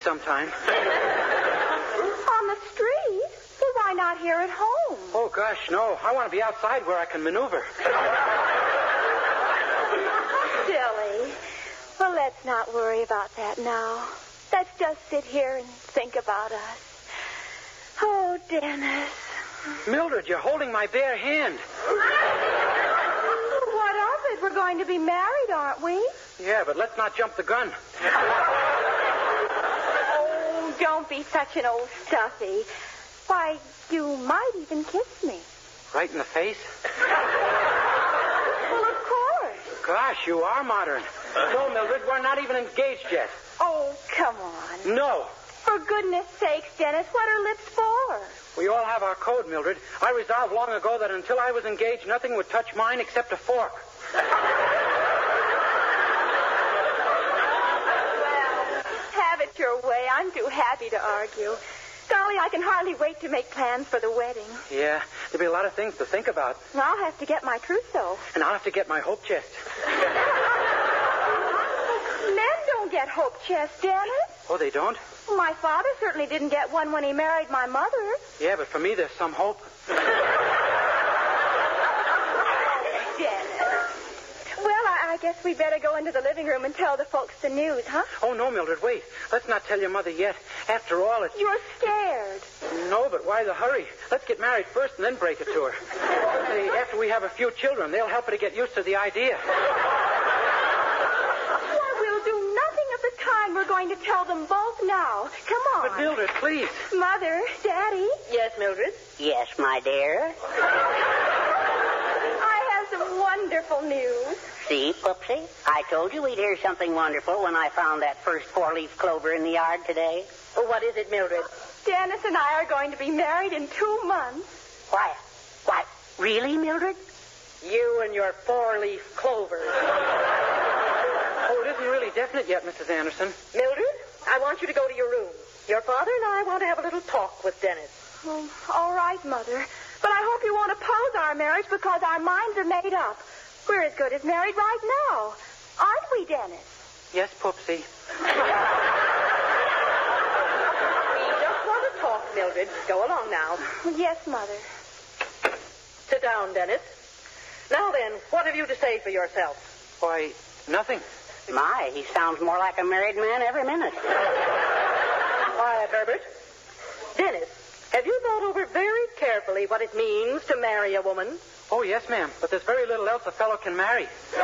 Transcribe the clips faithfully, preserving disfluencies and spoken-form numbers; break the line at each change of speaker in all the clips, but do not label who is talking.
sometime.
On the street? Well, why not here at home?
Oh, gosh, no. I want to be outside where I can maneuver.
Silly. Well, let's not worry about that now. Let's just sit here and think about us. Oh, Dennis.
Mildred, you're holding my bare hand.
What of it? We're going to be married, aren't we?
Yeah, but let's not jump the gun.
Oh, don't be such an old stuffy. Why, you might even kiss me.
Right in the face?
Well, of course.
Gosh, you are modern. No, Mildred, we're not even engaged yet.
Oh, come on.
No.
For goodness sakes, Dennis, what are lips for?
We all have our code, Mildred. I resolved long ago that until I was engaged, nothing would touch mine except a fork.
Well, have it your way. I'm too happy to argue. Golly, I can hardly wait to make plans for the wedding.
Yeah, there'll be a lot of things to think about.
I'll have to get my trousseau.
And I'll have to get my hope chest.
Men don't get hope chests, Dennis.
Oh, they don't?
My father certainly didn't get one when he married my mother.
Yeah, but for me, there's some hope.
Dennis. Well, I, I guess we better go into the living room and tell the folks the news, huh?
Oh, no, Mildred, wait. Let's not tell your mother yet. After all, it's...
You're scared.
No, but why the hurry? Let's get married first and then break it to her. Say, after we have a few children, they'll help her to get used to the idea.
Well, we'll do nothing of the kind. We're going to tell them both now. Come on.
But, Mildred, please.
Mother, Daddy.
Yes, Mildred?
Yes, my dear.
I have some wonderful news.
See, Poopsie? I told you we'd hear something wonderful when I found that first four-leaf clover in the yard today.
Well, what is it, Mildred?
Dennis and I are going to be married in two months.
Why? Why? Really, Mildred?
You and your four-leaf clover.
Oh, it isn't really definite yet, Missus Anderson.
Mildred, I want you to go to your room. Your father and I want to have a little talk with Dennis.
Oh, all right, Mother. But I hope you won't oppose our marriage because our minds are made up. We're as good as married right now. Aren't we, Dennis?
Yes, Poopsie.
We just want to talk, Mildred. Go along now.
Yes, Mother.
Sit down, Dennis. Now then, what have you to say for yourself?
Why, nothing.
My, he sounds more like a married man every minute.
Quiet, Herbert. Dennis, have you thought over very carefully what it means to marry a woman?
Oh, yes, ma'am. But there's very little else a fellow can marry.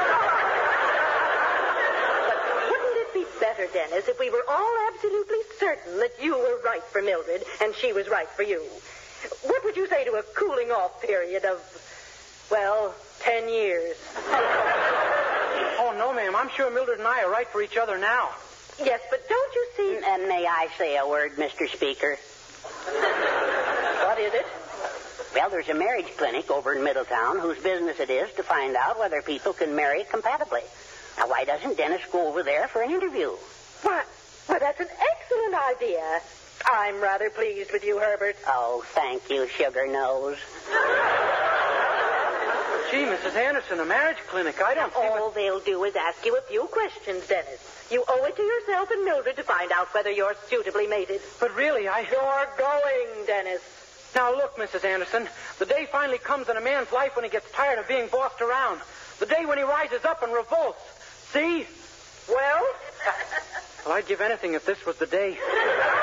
But wouldn't it be better, Dennis, if we were all absolutely certain that you were right for Mildred and she was right for you? What would you say to a cooling off period of, well, ten years?
Oh, no, ma'am. I'm sure Mildred and I are right for each other now.
Yes, but don't you see...
And may I say a word, Mister Speaker?
What is it?
Well, there's a marriage clinic over in Middletown whose business it is to find out whether people can marry compatibly. Now, why doesn't Dennis go over there for an interview?
Why, well, that's an excellent idea. I'm rather pleased with you, Herbert.
Oh, thank you, Sugar Nose.
Gee, Missus Anderson, a marriage clinic. I don't see
All
what...
they'll do is ask you a few questions, Dennis. You owe it to yourself and Mildred to find out whether you're suitably mated.
But really, I...
You're going, Dennis.
Now, look, Missus Anderson, the day finally comes in a man's life when he gets tired of being bossed around. The day when he rises up and revolts. See?
Well?
Well, I'd give anything if this was the day.